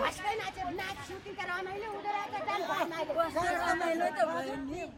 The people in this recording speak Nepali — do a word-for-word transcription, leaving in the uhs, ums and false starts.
भस्कै नाचेर नाच सुटिङका रमाइलो हुँदो रहेछ रमाइलो त भयो नि